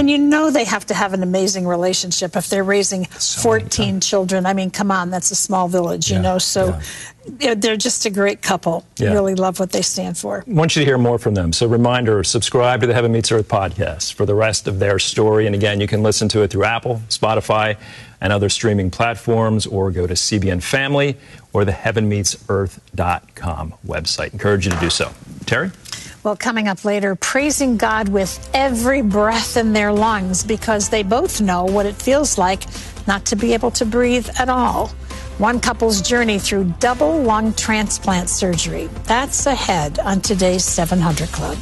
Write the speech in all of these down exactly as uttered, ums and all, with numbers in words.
And you know they have to have an amazing relationship if they're raising so fourteen children. I mean, come on, that's a small village, you yeah, know. So yeah. they're just a great couple. Yeah. Really love what they stand for. I want you to hear more from them. So reminder, subscribe to the Heaven Meets Earth podcast for the rest of their story. And again, you can listen to it through Apple, Spotify, and other streaming platforms, or go to C B N Family or the heaven meets earth dot com website. Encourage you to do so. Terry? Well, coming up later, praising God with every breath in their lungs because they both know what it feels like not to be able to breathe at all. One couple's journey through double lung transplant surgery. That's ahead on today's seven hundred Club.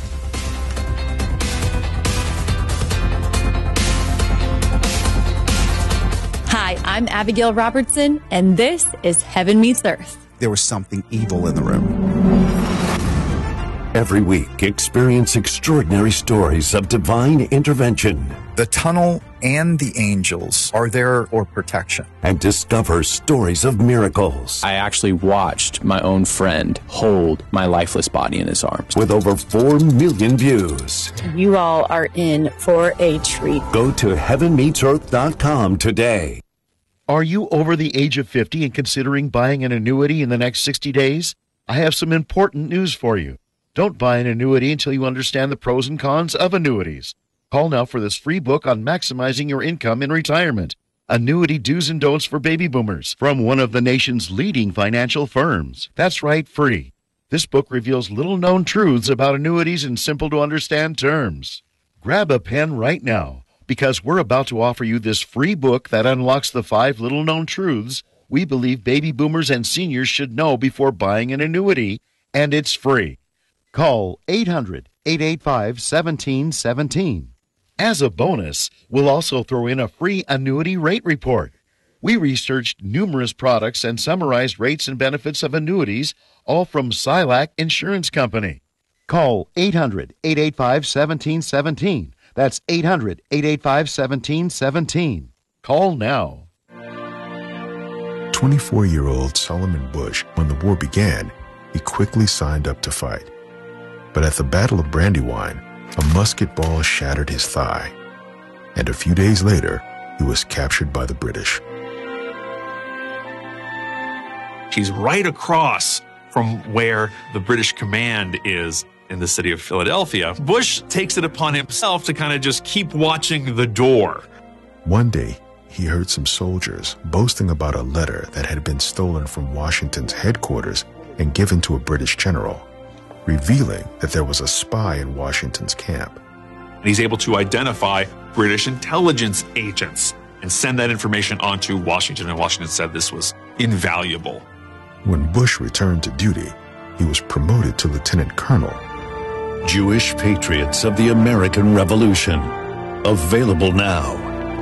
Hi, I'm Abigail Robertson, and this is Heaven Meets Earth. There was something evil in the room. Every week, experience extraordinary stories of divine intervention. The tunnel and the angels are there for protection. And discover stories of miracles. I actually watched my own friend hold my lifeless body in his arms. With over four million views. You all are in for a treat. Go to heaven meets earth dot com today. Are you over the age of fifty and considering buying an annuity in the next sixty days? I have some important news for you. Don't buy an annuity until you understand the pros and cons of annuities. Call now for this free book on maximizing your income in retirement. Annuity Do's and Don'ts for Baby Boomers from one of the nation's leading financial firms. That's right, free. This book reveals little-known truths about annuities in simple-to-understand terms. Grab a pen right now, because we're about to offer you this free book that unlocks the five little-known truths we believe baby boomers and seniors should know before buying an annuity, and it's free. Call eight hundred, eight eight five, one seven one seven. As a bonus, we'll also throw in a free annuity rate report. We researched numerous products and summarized rates and benefits of annuities, all from Silac Insurance Company. Call eight hundred, eight eight five, one seven one seven. That's eight hundred, eight eight five, one seven one seven. Call now. twenty-four-year-old Solomon Bush, when the war began, he quickly signed up to fight. But at the Battle of Brandywine, a musket ball shattered his thigh, and a few days later, he was captured by the British. He's right across from where the British command is in the city of Philadelphia. Bush takes it upon himself to kind of just keep watching the door. One day, he heard some soldiers boasting about a letter that had been stolen from Washington's headquarters and given to a British general, revealing that there was a spy in Washington's camp. And he's able to identify British intelligence agents and send that information on to Washington, and Washington said this was invaluable. When Bush returned to duty, he was promoted to lieutenant colonel. Jewish Patriots of the American Revolution. Available now.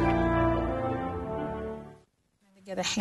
Get a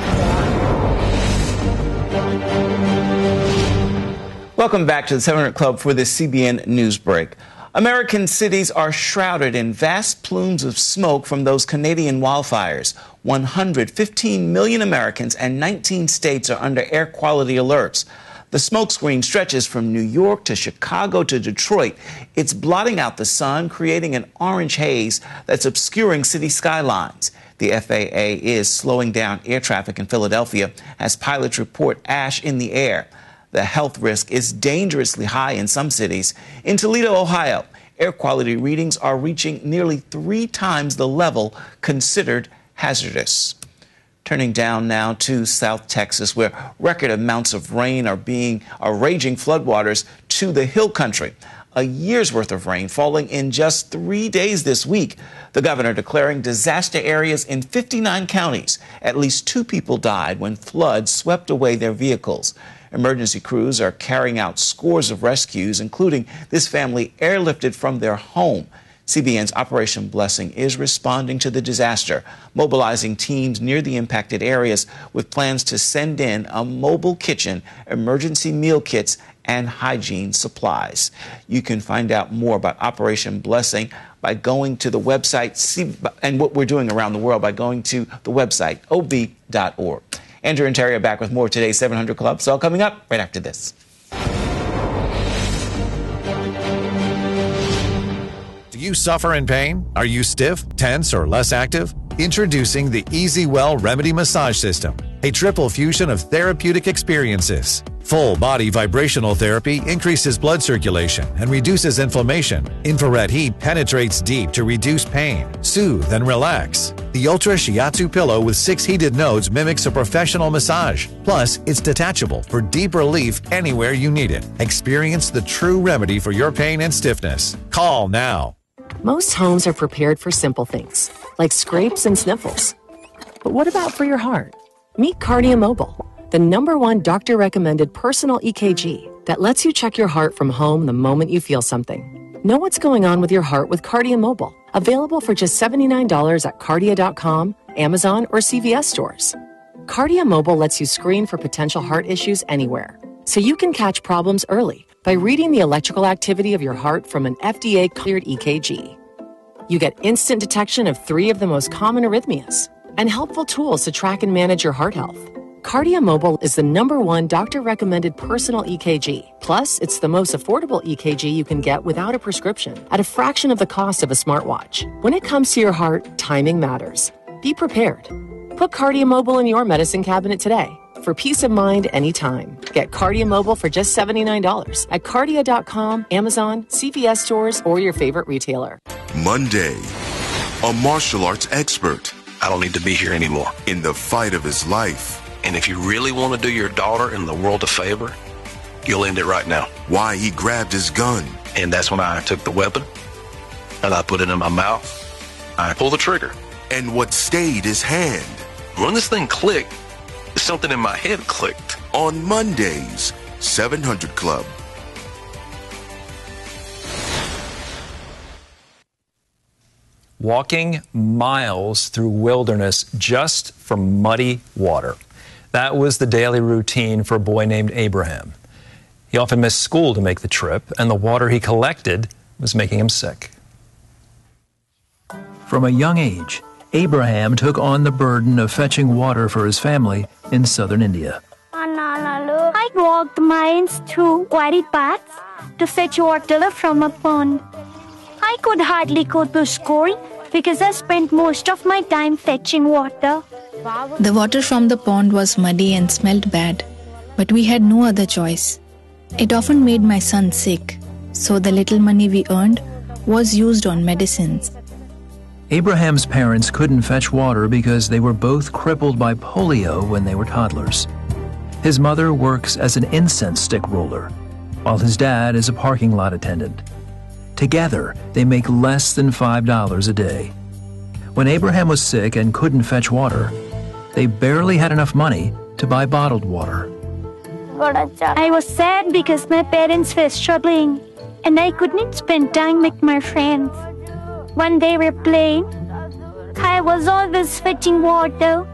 handle. Welcome back to the seven hundred Club for this C B N News Break. American cities are shrouded in vast plumes of smoke from those Canadian wildfires. one hundred fifteen million Americans and nineteen states are under air quality alerts. The smoke screen stretches from New York to Chicago to Detroit. It's blotting out the sun, creating an orange haze that's obscuring city skylines. The F A A is slowing down air traffic in Philadelphia as pilots report ash in the air. The health risk is dangerously high in some cities. In Toledo, Ohio, air quality readings are reaching nearly three times the level considered hazardous. Turning down now to South Texas, where record amounts of rain are being are raging floodwaters to the hill country. A year's worth of rain falling in just three days this week. The governor declaring disaster areas in fifty-nine counties. At least two people died when floods swept away their vehicles. Emergency crews are carrying out scores of rescues, including this family airlifted from their home. C B N's Operation Blessing is responding to the disaster, mobilizing teams near the impacted areas with plans to send in a mobile kitchen, emergency meal kits, and hygiene supplies. You can find out more about Operation Blessing by going to the website and what we're doing around the world by going to the website O B dot org. Andrew and Terry are back with more of today's seven hundred Club. It's all coming up right after this. you suffer in pain? Are you stiff, tense, or less active? Introducing the EasyWell Remedy Massage System, a triple fusion of therapeutic experiences. Full body vibrational therapy increases blood circulation and reduces inflammation. Infrared heat penetrates deep to reduce pain, soothe, and relax. The Ultra Shiatsu pillow with six heated nodes mimics a professional massage. Plus, it's detachable for deep relief anywhere you need it. Experience the true remedy for your pain and stiffness. Call now. Most homes are prepared for simple things, like scrapes and sniffles. But what about for your heart? Meet Cardia Mobile, the number one doctor-recommended personal E K G that lets you check your heart from home the moment you feel something. Know what's going on with your heart with Cardia Mobile, available for just seventy-nine dollars at cardia dot com, Amazon, or C V S stores. Cardia Mobile lets you screen for potential heart issues anywhere, so you can catch problems early by reading the electrical activity of your heart from an F D A-cleared E K G. You get instant detection of three of the most common arrhythmias and helpful tools to track and manage your heart health. Cardia Mobile is the number one doctor-recommended personal E K G. Plus, it's the most affordable E K G you can get without a prescription at a fraction of the cost of a smartwatch. When it comes to your heart, timing matters. Be prepared. Put Cardia Mobile in your medicine cabinet today for peace of mind anytime. Get Cardia Mobile for just seventy-nine dollars at cardia dot com, Amazon, C V S stores, or your favorite retailer. Monday, a martial arts expert. I don't need to be here anymore. In the fight of his life. And if you really want to do your daughter and the world a favor, you'll end it right now. Why he grabbed his gun. And that's when I took the weapon and I put it in my mouth. I pulled the trigger. And what stayed his hand. When this thing clicked, something in my head clicked. On Mondays, seven hundred Club. Walking miles through wilderness just for muddy water. That was the daily routine for a boy named Abraham. He often missed school to make the trip, and the water he collected was making him sick. From a young age, Abraham took on the burden of fetching water for his family in southern India. I walked miles through wide paths to fetch water from a pond. I could hardly go to school because I spent most of my time fetching water. The water from the pond was muddy and smelled bad, but we had no other choice. It often made my son sick, so the little money we earned was used on medicines. Abraham's parents couldn't fetch water because they were both crippled by polio when they were toddlers. His mother works as an incense stick roller, while his dad is a parking lot attendant. Together, they make less than five dollars a day. When Abraham was sick and couldn't fetch water, they barely had enough money to buy bottled water. I was sad because my parents were struggling and I couldn't spend time with my friends. When they were playing, I was always fetching water.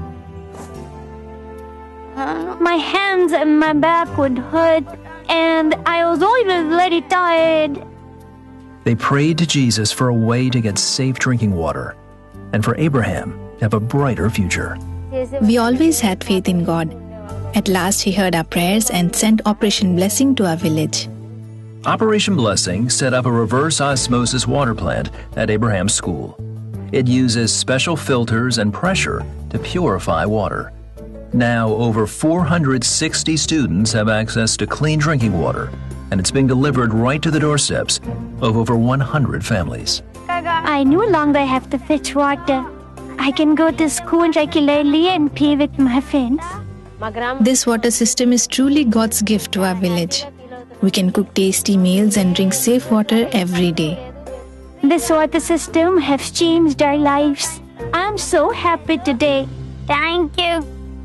My hands and my back would hurt and I was always very tired. They prayed to Jesus for a way to get safe drinking water and for Abraham to have a brighter future. We always had faith in God. At last, He heard our prayers and sent Operation Blessing to our village. Operation Blessing set up a reverse osmosis water plant at Abraham's school. It uses special filters and pressure to purify water. Now, over four hundred sixty students have access to clean drinking water, and it's being delivered right to the doorsteps of over one hundred families. I no longer have to fetch water. I can go to school regularly and play with my friends. This water system is truly God's gift to our village. We can cook tasty meals and drink safe water every day. This water system has changed our lives. I'm so happy today. Thank you.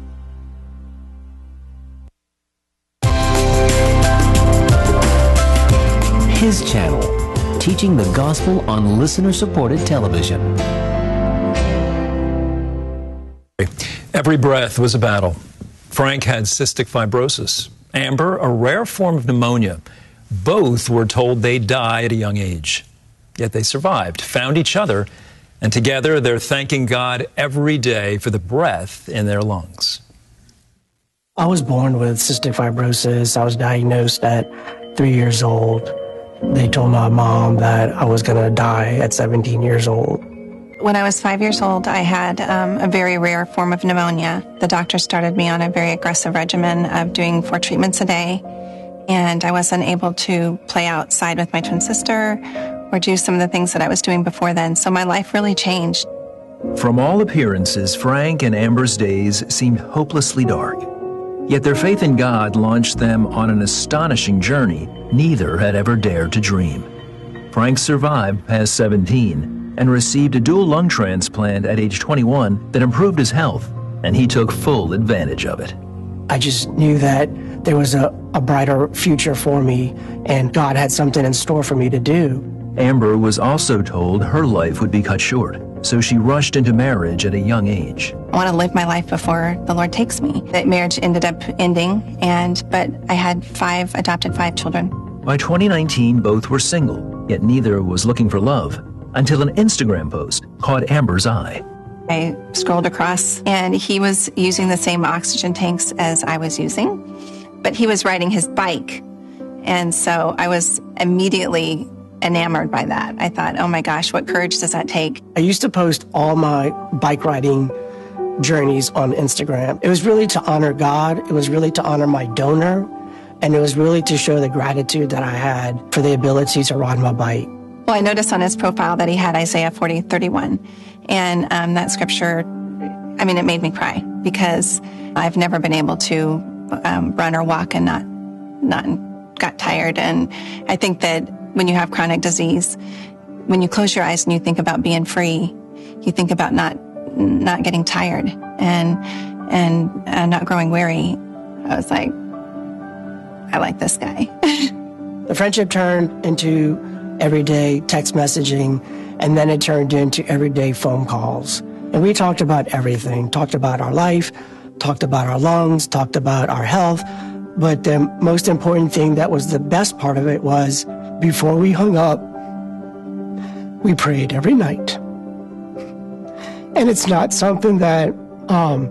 His channel, teaching the gospel on listener-supported television. Every breath was a battle. Frank had cystic fibrosis. Amber, a rare form of pneumonia. Both were told they'd die at a young age. Yet they survived, found each other, and together they're thanking God every day for the breath in their lungs. I was born with cystic fibrosis. I was diagnosed at three years old. They told my mom that I was going to die at seventeen years old. When I was five years old, I had um, a very rare form of pneumonia. The doctor started me on a very aggressive regimen of doing four treatments a day, and I wasn't able to play outside with my twin sister or do some of the things that I was doing before then, so my life really changed. From all appearances, Frank and Amber's days seemed hopelessly dark. Yet their faith in God launched them on an astonishing journey neither had ever dared to dream. Frank survived past seventeen and received a dual lung transplant at age twenty-one that improved his health, and he took full advantage of it. I just knew that there was a, a brighter future for me, and God had something in store for me to do. Amber was also told her life would be cut short, so she rushed into marriage at a young age. I want to live my life before the Lord takes me. That marriage ended up ending, and but I had five, adopted five children. By twenty nineteen, both were single, yet neither was looking for love, until an Instagram post caught Amber's eye. I scrolled across, and he was using the same oxygen tanks as I was using, but he was riding his bike, and so I was immediately enamored by that. I thought, oh my gosh, what courage does that take? I used to post all my bike riding journeys on Instagram. It was really to honor God. It was really to honor my donor. And it was really to show the gratitude that I had for the ability to ride my bike. Well, I noticed on his profile that he had Isaiah forty thirty-one. And um, that scripture, I mean, it made me cry because I've never been able to um, run or walk and not, not got tired. And I think that when you have chronic disease, when you close your eyes and you think about being free, you think about not not getting tired and and uh, not growing weary. I was like, I like this guy. The friendship turned into everyday text messaging, and then it turned into everyday phone calls. And we talked about everything, talked about our life, talked about our lungs, talked about our health. But the most important thing that was the best part of it was before we hung up, we prayed every night. And it's not something that um,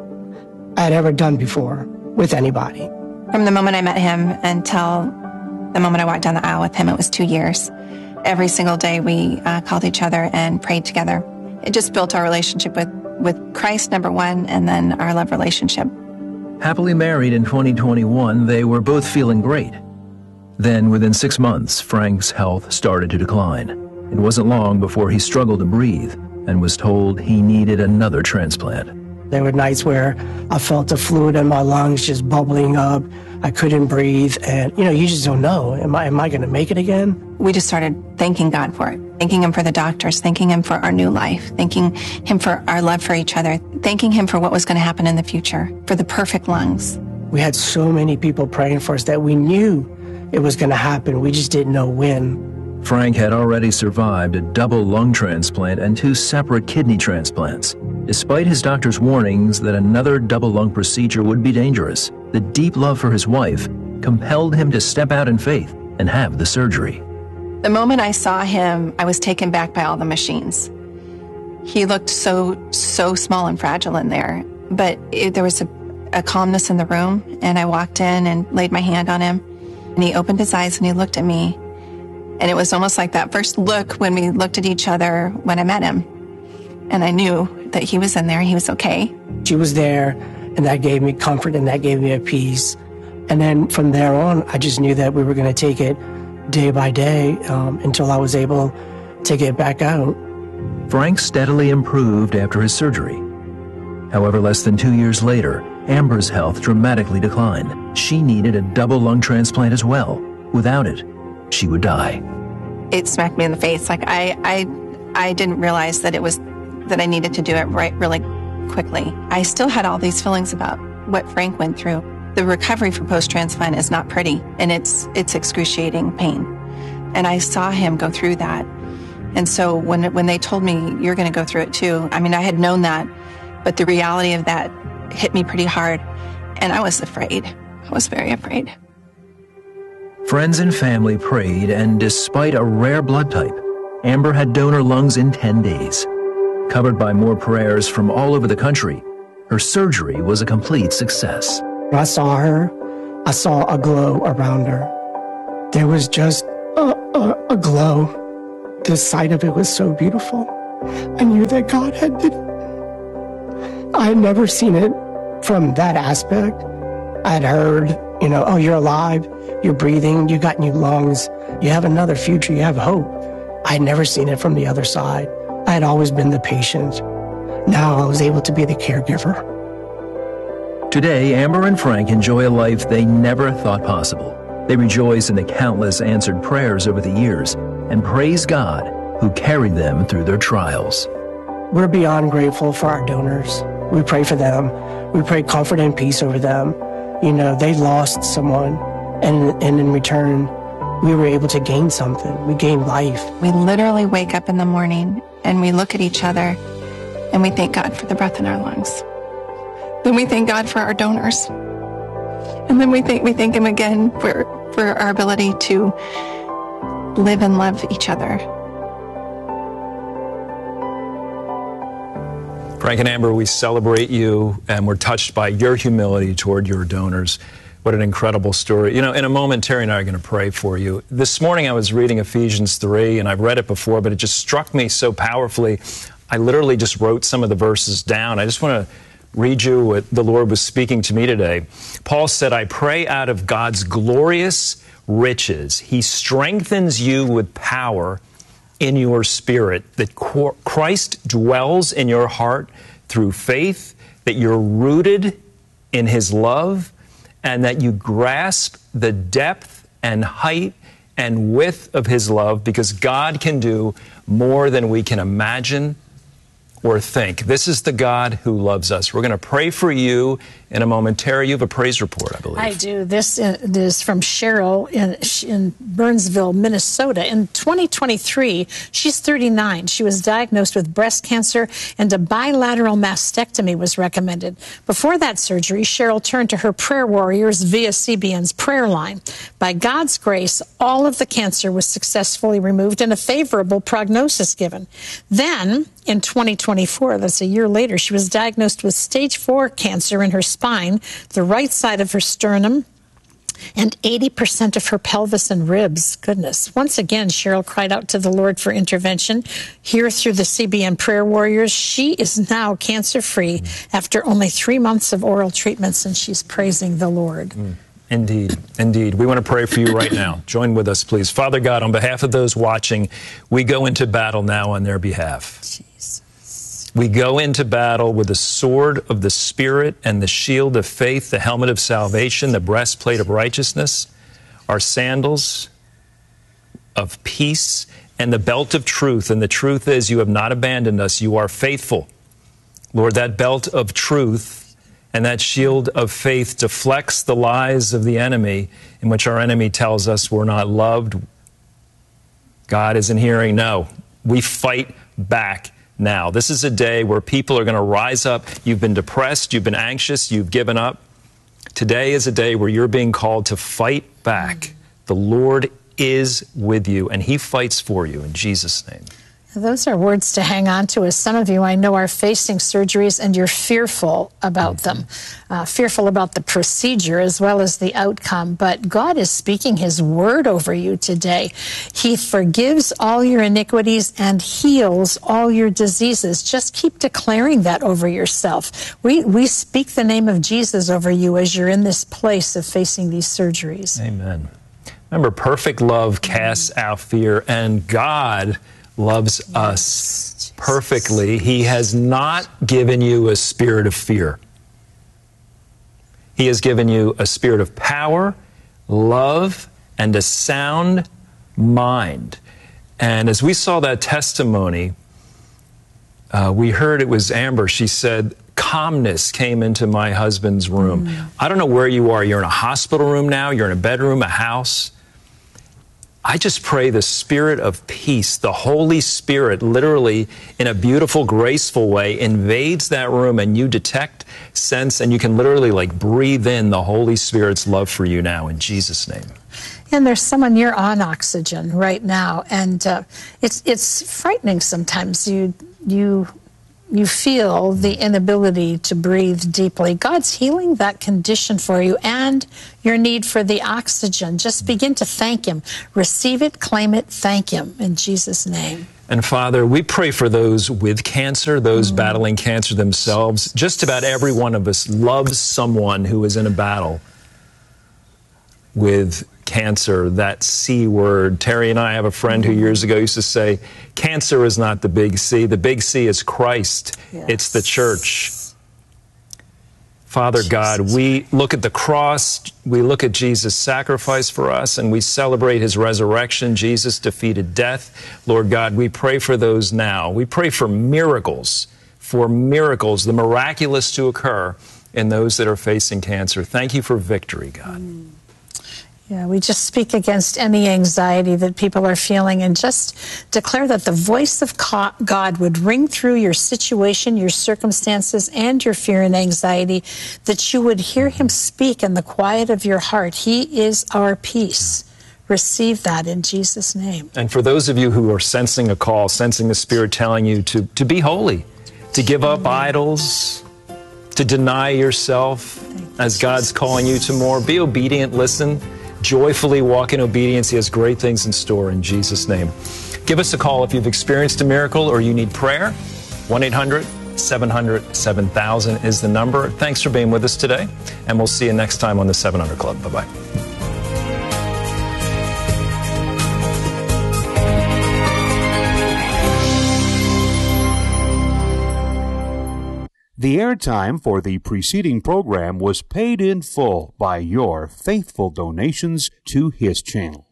I'd ever done before with anybody. From the moment I met him until the moment I walked down the aisle with him, it was two years. Every single day we uh, called each other and prayed together. It just built our relationship with, with Christ, number one, and then our love relationship. Happily married in twenty twenty-one, they were both feeling great. Then, within six months, Frank's health started to decline. It wasn't long before he struggled to breathe and was told he needed another transplant. There were nights where I felt the fluid in my lungs just bubbling up. I couldn't breathe, and, you know, you just don't know. Am I, am I going to make it again? We just started thanking God for it, thanking him for the doctors, thanking him for our new life, thanking him for our love for each other, thanking him for what was going to happen in the future, for the perfect lungs. We had so many people praying for us that we knew it was going to happen. We just didn't know when. Frank had already survived a double lung transplant and two separate kidney transplants. Despite his doctor's warnings that another double lung procedure would be dangerous, the deep love for his wife compelled him to step out in faith and have the surgery. The moment I saw him, I was taken back by all the machines. He looked so, so small and fragile in there, but it, there was a, a calmness in the room, and I walked in and laid my hand on him, and he opened his eyes and he looked at me. And it was almost like that first look when we looked at each other when I met him. And I knew that he was in there, he was okay. She was there, and that gave me comfort, and that gave me a peace. And then from there on, I just knew that we were going to take it day by day um, until I was able to get back out. Frank steadily improved after his surgery. However, less than two years later, Amber's health dramatically declined. She needed a double lung transplant as well. Without it, she would die. It smacked me in the face. Like I, I, I didn't realize that it was that I needed to do it right really quickly. I still had all these feelings about what Frank went through. The recovery for post-transplant is not pretty, and it's it's excruciating pain. And I saw him go through that. And so when when they told me, you're going to go through it too, I mean, I had known that, but the reality of that hit me pretty hard, and I was afraid. I was very afraid. Friends and family prayed, and despite a rare blood type, Amber had donor lungs in ten days. Covered by more prayers from all over the country, her surgery was a complete success. When I saw her, I saw a glow around her. There was just a, a, a glow. The sight of it was so beautiful. I knew that God had did it. I had never seen it from that aspect. I had heard, you know, oh, you're alive, you're breathing, you got new lungs, you have another future, you have hope. I had never seen it from the other side. I had always been the patient. Now I was able to be the caregiver. Today, Amber and Frank enjoy a life they never thought possible. They rejoice in the countless answered prayers over the years and praise God who carried them through their trials. We're beyond grateful for our donors. We pray for them. We pray comfort and peace over them. You know, they lost someone, and, and in return, we were able to gain something. We gained life. We literally wake up in the morning and we look at each other and we thank God for the breath in our lungs. Then we thank God for our donors. And then we thank, we thank Him again for, for our ability to live and love each other. Frank and Amber, we celebrate you, and we're touched by your humility toward your donors. What an incredible story. You know, in a moment, Terry and I are going to pray for you. This morning I was reading Ephesians three, and I've read it before, but it just struck me so powerfully. I literally just wrote some of the verses down. I just want to read you what the Lord was speaking to me today. Paul said, I pray out of God's glorious riches, He strengthens you with power in your spirit, that Christ dwells in your heart through faith, that you're rooted in His love, and that you grasp the depth and height and width of His love, because God can do more than we can imagine or think. This is the God who loves us. We're going to pray for you in a moment. Terry, you have a praise report, I believe. I do. This is from Cheryl in, in Burnsville, Minnesota. In twenty twenty-three, she's thirty-nine. She was diagnosed with breast cancer, and a bilateral mastectomy was recommended. Before that surgery, Cheryl turned to her prayer warriors via C B N's prayer line. By God's grace, all of the cancer was successfully removed and a favorable prognosis given. Then, in twenty twenty-four, that's a year later, she was diagnosed with stage four cancer in her spine, the right side of her sternum, and eighty percent of her pelvis and ribs. Goodness. Once again, Cheryl cried out to the Lord for intervention. Here through the C B N Prayer Warriors, she is now cancer-free after only three months of oral treatments, and she's praising the Lord. Mm. Indeed, indeed. We want to pray for you right now. Join with us, please. Father God, on behalf of those watching, we go into battle now on their behalf. Jesus. We go into battle with the sword of the Spirit and the shield of faith, the helmet of salvation, the breastplate of righteousness, our sandals of peace, and the belt of truth. And the truth is, you have not abandoned us. You are faithful. Lord, that belt of truth and that shield of faith deflects the lies of the enemy, in which our enemy tells us we're not loved. God isn't hearing. No, we fight back now. This is a day where people are going to rise up. You've been depressed, you've been anxious, you've given up. Today is a day where you're being called to fight back. The Lord is with you, and He fights for you in Jesus' name. Those are words to hang on to, as some of you I know are facing surgeries and you're fearful about mm-hmm. them, uh, fearful about the procedure as well as the outcome. But God is speaking His word over you today. He forgives all your iniquities and heals all your diseases. Just keep declaring that over yourself. We, we speak the name of Jesus over you as you're in this place of facing these surgeries. Amen. Remember, perfect love casts out fear, and God loves yes, us Jesus. perfectly. He has not given you a spirit of fear. He has given you a spirit of power, love, and a sound mind. And as we saw that testimony, uh, we heard it was Amber. She said, calmness came into my husband's room. Mm. I don't know where you are. You're in a hospital room now. You're in a bedroom, a house. I just pray the spirit of peace, the Holy Spirit, literally in a beautiful, graceful way, invades that room, and you detect, sense, and you can literally like breathe in the Holy Spirit's love for you now in Jesus' name. And there's someone, you're on oxygen right now, and uh, it's it's frightening sometimes. You you you feel the inability to breathe deeply, God's healing that condition for you and your need for the oxygen. Just begin to thank Him. Receive it, claim it, thank Him in Jesus' name. And Father, we pray for those with cancer, those mm. battling cancer themselves. Just about every one of us loves someone who is in a battle with cancer, that C word. Terry and I have a friend who years ago used to say, cancer is not the big C. The big C is Christ. Yes. It's the church. Father Jesus. God, we look at the cross, we look at Jesus' sacrifice for us, and we celebrate His resurrection. Jesus defeated death. Lord God, we pray for those now. We pray for miracles, for miracles, the miraculous to occur in those that are facing cancer. Thank you for victory, God. Mm. Yeah, we just speak against any anxiety that people are feeling and just declare that the voice of God would ring through your situation, your circumstances, and your fear and anxiety, that you would hear Him speak in the quiet of your heart. He is our peace. Receive that in Jesus' name. And for those of you who are sensing a call, sensing the Spirit telling you to, to be holy, to give up Amen. Idols, to deny yourself as God's calling you to more, be obedient, listen, joyfully walk in obedience. He has great things in store in Jesus' name. Give us a call if you've experienced a miracle or you need prayer. one eight hundred seven hundred seven thousand is the number. Thanks for being with us today, and we'll see you next time on the seven hundred Club. Bye-bye. The airtime for the preceding program was paid in full by your faithful donations to his channel.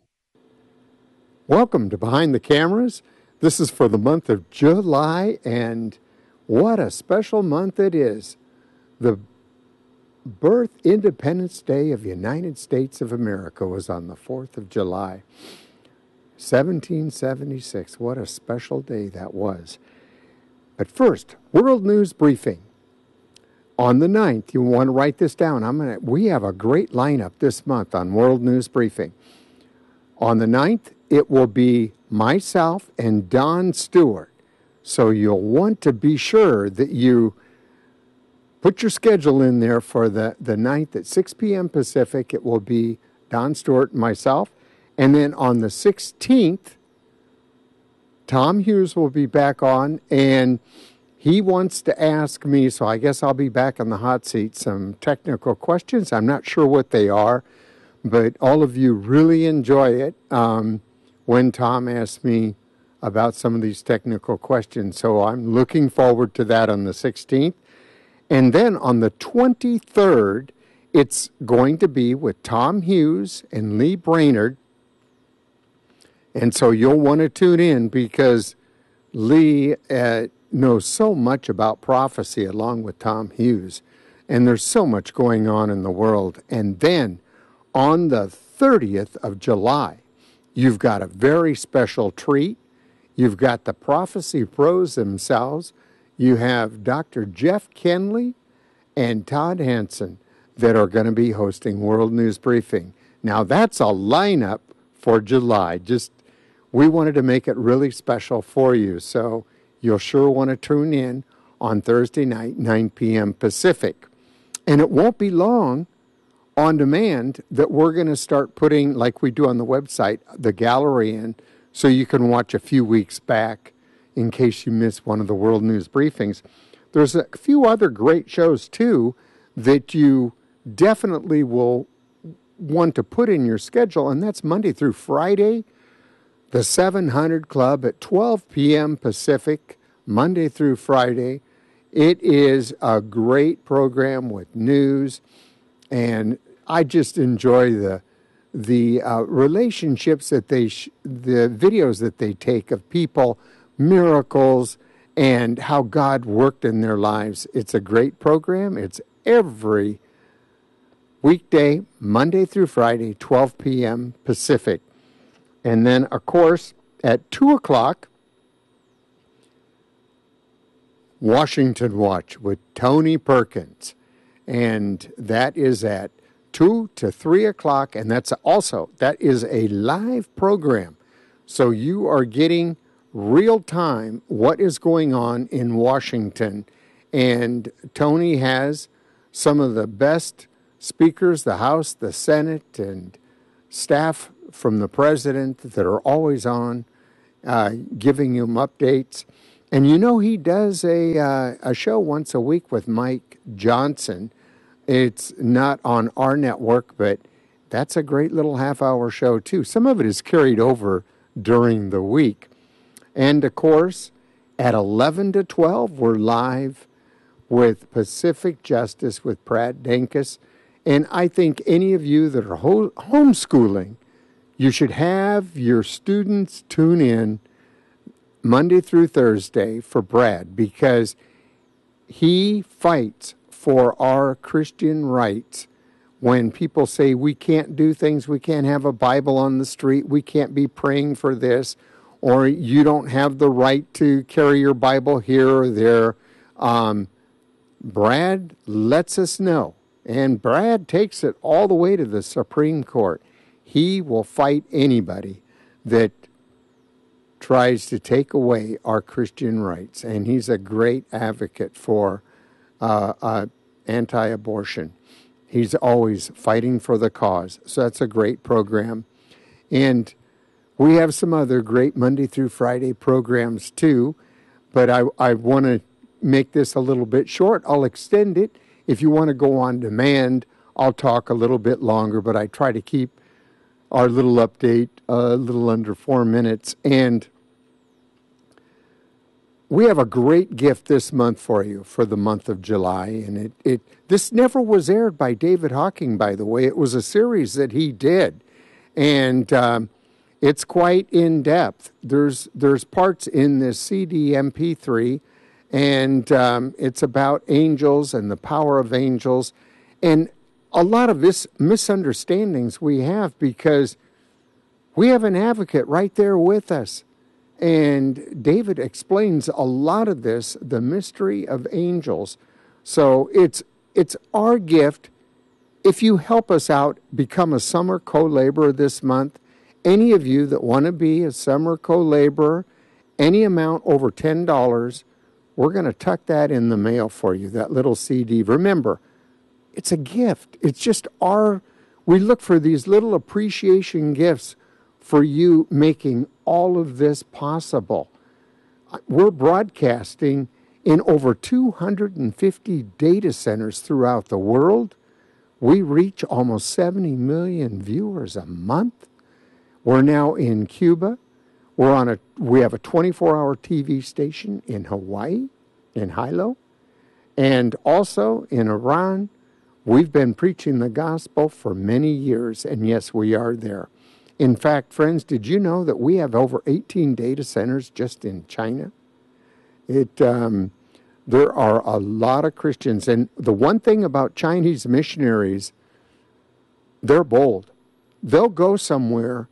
Welcome to Behind the Cameras. This is for the month of July, and what a special month it is. The birth Independence Day of the United States of America was on the fourth of July, seventeen seventy-six. What a special day that was. But first, World News Briefing. On the ninth, you want to write this down. I'm gonna. We have a great lineup this month on World News Briefing. On the ninth, it will be myself and Don Stewart. So you'll want to be sure that you put your schedule in there for the, the ninth at six p.m. Pacific. It will be Don Stewart and myself. And then on the sixteenth, Tom Hughes will be back on, and he wants to ask me, so I guess I'll be back in the hot seat, some technical questions. I'm not sure what they are, but all of you really enjoy it um, when Tom asks me about some of these technical questions. So I'm looking forward to that on the sixteenth. And then on the twenty-third, it's going to be with Tom Hughes and Lee Brainerd. And so you'll want to tune in because Lee uh, knows so much about prophecy along with Tom Hughes. And there's so much going on in the world. And then on the thirtieth of July, you've got a very special treat. You've got the Prophecy Pros themselves. You have Doctor Jeff Kenley and Todd Hansen that are going to be hosting World News Briefing. Now, that's a lineup for July. Just, we wanted to make it really special for you. So you'll sure want to tune in on Thursday night, nine p.m. Pacific. And it won't be long on demand that we're going to start putting, like we do on the website, the gallery in, so you can watch a few weeks back in case you miss one of the World News Briefings. There's a few other great shows, too, that you definitely will want to put in your schedule, and that's Monday through Friday, the seven hundred Club at twelve p.m. Pacific, Monday through Friday. It is a great program with news, and I just enjoy the the uh, relationships that they, sh- the videos that they take of people, miracles, and how God worked in their lives. It's a great program. It's every weekday, Monday through Friday, twelve p.m. Pacific. And then, of course, at two o'clock, Washington Watch with Tony Perkins. And that is at two to three o'clock. And that's also, that is a live program. So you are getting real time what is going on in Washington. And Tony has some of the best speakers, the House, the Senate, and staff from the president that are always on, uh, giving him updates. And you know, he does a, uh, a show once a week with Mike Johnson. It's not on our network, but that's a great little half-hour show, too. Some of it is carried over during the week. And, of course, at eleven to twelve, we're live with Pacific Justice with Brad Denkus. And I think any of you that are ho- homeschooling, you should have your students tune in Monday through Thursday for Brad, because he fights for our Christian rights. When people say we can't do things, we can't have a Bible on the street, we can't be praying for this, or you don't have the right to carry your Bible here or there, um, Brad lets us know. And Brad takes it all the way to the Supreme Court. He will fight anybody that tries to take away our Christian rights. And he's a great advocate for uh, uh, anti-abortion. He's always fighting for the cause. So that's a great program. And we have some other great Monday through Friday programs too. But I, I want to make this a little bit short. I'll extend it. If you want to go on demand, I'll talk a little bit longer, but I try to keep our little update a little under four minutes. And we have a great gift this month for you for the month of July. And it, it this never was aired by David Hocking, by the way. It was a series that he did. And um, it's quite in-depth. There's, there's parts in this C D M P three, and um, it's about angels and the power of angels. And a lot of this misunderstandings we have because we have an advocate right there with us. And David explains a lot of this, the mystery of angels. So it's it's our gift. If you help us out, become a summer co-laborer this month. Any of you that want to be a summer co-laborer, any amount over ten dollars, we're going to tuck that in the mail for you, that little C D. Remember, it's a gift. It's just our, we look for these little appreciation gifts for you making all of this possible. We're broadcasting in over two hundred fifty data centers throughout the world. We reach almost seventy million viewers a month. We're now in Cuba. We're on a, we have a twenty-four hour T V station in Hawaii, in Hilo, and also in Iran. We've been preaching the gospel for many years, and yes, we are there. In fact, friends, did you know that we have over eighteen data centers just in China? It, um, there are a lot of Christians, and the one thing about Chinese missionaries, they're bold. They'll go somewhere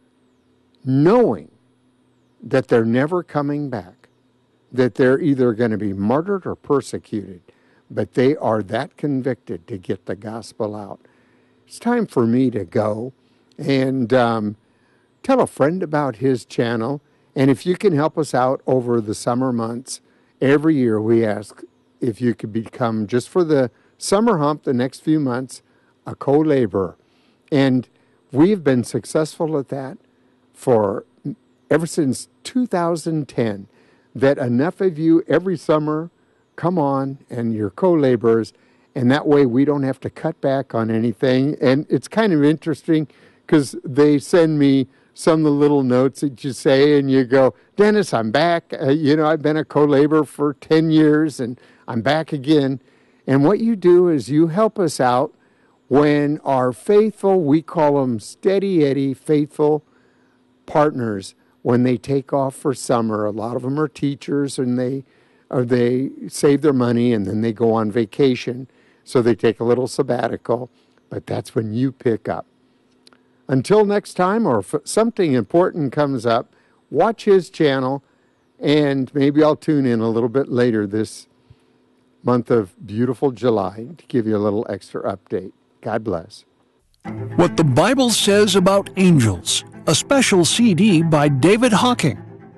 knowing that they're never coming back, that they're either going to be martyred or persecuted, but they are that convicted to get the gospel out. It's time for me to go and um, tell a friend about his channel. And if you can help us out over the summer months, every year we ask if you could become, just for the summer hump, the next few months, a co-laborer. And we've been successful at that for ever since two thousand ten, that enough of you every summer come on and you're co-laborers, and that way we don't have to cut back on anything. And it's kind of interesting because they send me some of the little notes that you say, and you go, Dennis, I'm back. Uh, you know, I've been a co-laborer for ten years, and I'm back again. And what you do is you help us out when our faithful, we call them steady Eddie, faithful partners, when they take off for summer. A lot of them are teachers, and they or they save their money, and then they go on vacation. So they take a little sabbatical, but that's when you pick up. Until next time, or if something important comes up, watch his channel, and maybe I'll tune in a little bit later this month of beautiful July to give you a little extra update. God bless. What the Bible Says About Angels, a special C D by David Hocking.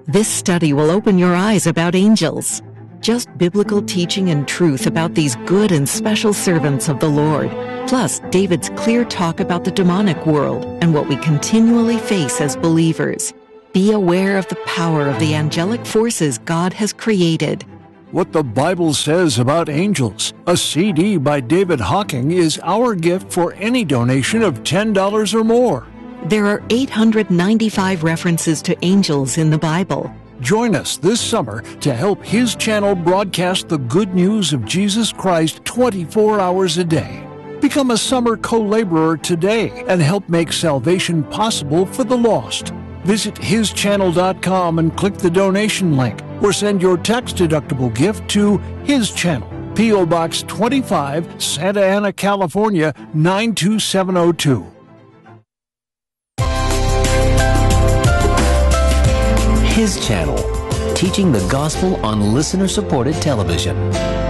This study will open your eyes about angels. Just biblical teaching and truth about these good and special servants of the Lord. Plus, David's clear talk about the demonic world and what we continually face as believers. Be aware of the power of the angelic forces God has created. What the Bible Says About Angels, a C D by David Hawking, is our gift for any donation of ten dollars or more. There are eight hundred ninety-five references to angels in the Bible. Join us this summer to help His channel broadcast the good news of Jesus Christ twenty-four hours a day. Become a summer co-laborer today and help make salvation possible for the lost. Visit his channel dot com and click the donation link, or send your tax-deductible gift to His Channel, P O Box twenty-five, Santa Ana, California, nine two seven oh two. His Channel, teaching the gospel on listener-supported television.